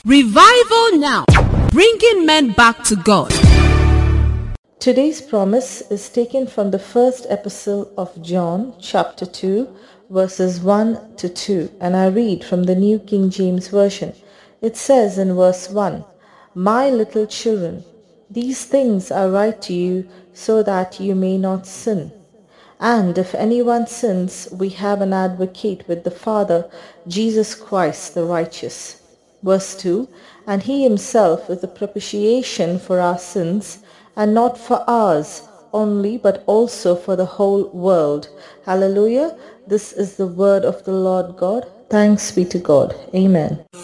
Revival Now, bringing men back to God. Today's promise is taken from the first epistle of John, chapter 2, verses 1 to 2, and I read from the New King James Version. It says in verse 1, "My little children, these things I write to you so that you may not sin. And if anyone sins, we have an advocate with the Father, Jesus Christ the righteous." Verse 2, "And he himself is the propitiation for our sins, and not for ours only, but also for the whole world." Hallelujah. This is the word of the Lord God. Thanks be to God. Amen.